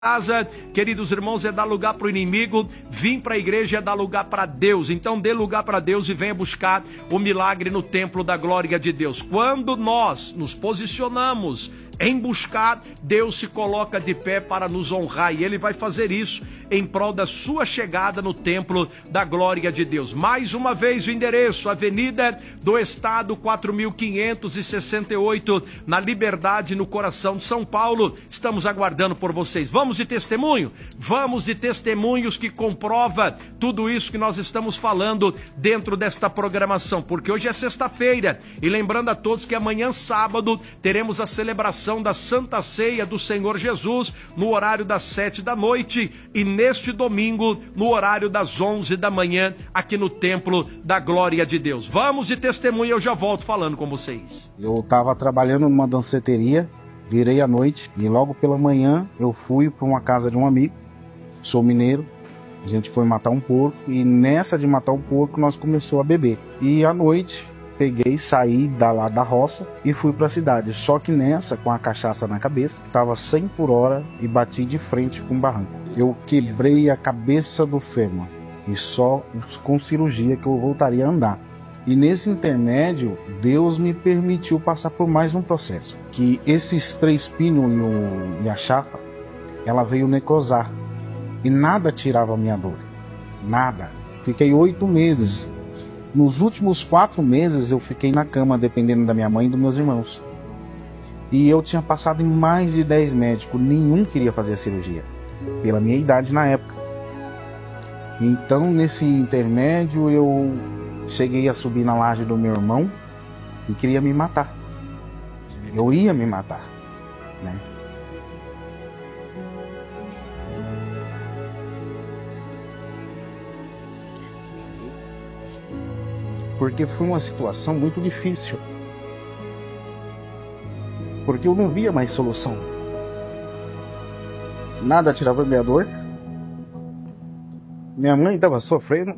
Casa, queridos irmãos, é dar lugar para o inimigo. Vir para a igreja é dar lugar para Deus. Então dê lugar para Deus e venha buscar o milagre no templo da glória de Deus. Quando nós nos posicionamos em buscar, Deus se coloca de pé para nos honrar, e Ele vai fazer isso em prol da sua chegada no templo da glória de Deus. Mais uma vez o endereço: Avenida do Estado 4568, na Liberdade, no coração de São Paulo. Estamos aguardando por vocês. Vamos de testemunho? Vamos de testemunhos que comprova tudo isso que nós estamos falando dentro desta programação, porque hoje é sexta-feira, e lembrando a todos que amanhã, sábado, teremos a celebração da Santa Ceia do Senhor Jesus, no horário das 7 da noite, e neste domingo, no horário das 11 da manhã, aqui no Templo da Glória de Deus. Vamos de testemunho, eu já volto falando com vocês. Eu estava trabalhando numa danceteria, virei à noite, e logo pela manhã eu fui para uma casa de um amigo, sou mineiro, a gente foi matar um porco, e nessa de matar um porco nós começamos a beber. E à noite peguei, saí lá da roça e fui para a cidade. Só que nessa, com a cachaça na cabeça, estava 100 por hora e bati de frente com um barranco. Eu quebrei a cabeça do fêmur, e só com cirurgia que eu voltaria a andar. E nesse intermédio, Deus me permitiu passar por mais um processo. Que esses 3 pinos e a chapa, ela veio necrosar. E nada tirava a minha dor. Nada. Fiquei 8 meses. Nos últimos 4 meses eu fiquei na cama, dependendo da minha mãe e dos meus irmãos. E eu tinha passado em mais de 10 médicos, nenhum queria fazer a cirurgia, pela minha idade na época. Então, nesse intermédio, eu cheguei a subir na laje do meu irmão e queria me matar. Eu ia me matar, né? Porque foi uma situação muito difícil. Porque eu não via mais solução. Nada tirava a minha dor. Minha mãe estava sofrendo.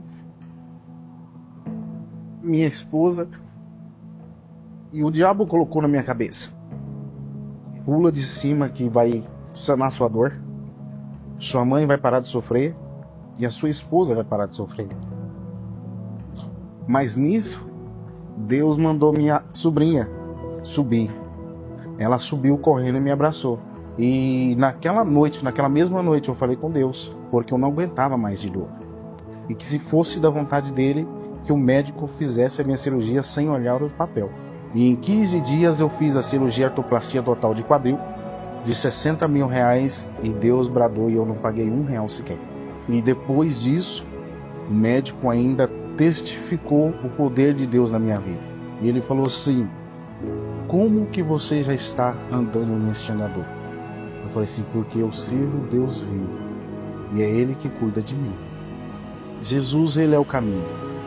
Minha esposa. E o diabo colocou na minha cabeça: pula de cima que vai sanar sua dor. Sua mãe vai parar de sofrer. E a sua esposa vai parar de sofrer. Mas nisso, Deus mandou minha sobrinha subir. Ela subiu correndo e me abraçou. E naquela mesma noite, eu falei com Deus, porque eu não aguentava mais de dor. E que se fosse da vontade dele, que o médico fizesse a minha cirurgia sem olhar o papel. E em 15 dias eu fiz a cirurgia artroplastia total de quadril, de 60 mil reais, e Deus bradou e eu não paguei R$1 sequer. E depois disso, o médico ainda testificou o poder de Deus na minha vida. E ele falou assim: como que você já está andando neste andador? Eu falei assim: porque eu sirvo Deus vivo, e é Ele que cuida de mim. Jesus, Ele é o caminho.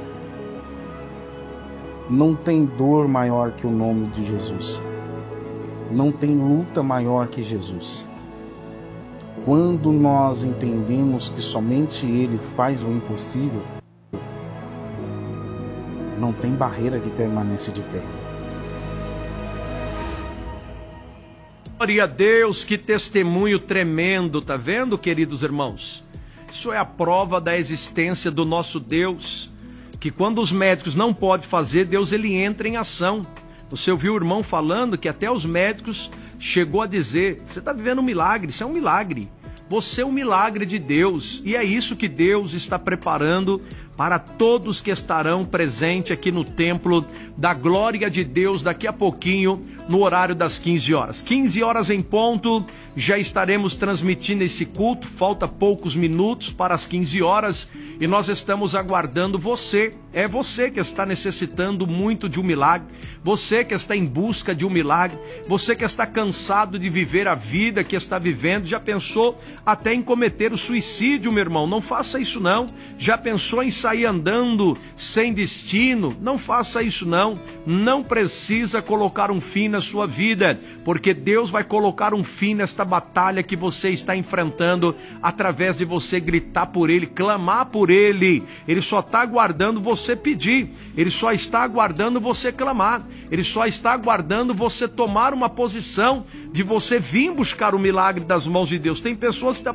Não tem dor maior que o nome de Jesus. Não tem luta maior que Jesus. Quando nós entendemos que somente Ele faz o impossível, não tem barreira que permanece de pé. Glória a Deus, que testemunho tremendo, tá vendo, queridos irmãos? Isso é a prova da existência do nosso Deus, que quando os médicos não podem fazer, Deus ele entra em ação. Você ouviu o irmão falando que até os médicos chegou a dizer: você está vivendo um milagre, isso é um milagre. Você é um milagre de Deus, e é isso que Deus está preparando para todos que estarão presentes aqui no Templo da Glória de Deus daqui a pouquinho, no horário das 15 horas. 15 horas em ponto, já estaremos transmitindo esse culto, falta poucos minutos para as 15 horas, e nós estamos aguardando você. É você que está necessitando muito de um milagre, você que está em busca de um milagre, você que está cansado de viver a vida que está vivendo, já pensou até em cometer o suicídio, meu irmão? Não faça isso não. Já pensou em sair andando sem destino. Não faça isso não. Não precisa colocar um fim na sua vida, porque Deus vai colocar um fim nesta batalha que você está enfrentando através de você gritar por Ele, clamar por Ele. Ele só está aguardando você pedir. Ele só está aguardando você clamar. Ele só está aguardando você tomar uma posição de você vir buscar o milagre das mãos de Deus. Tem pessoas que estão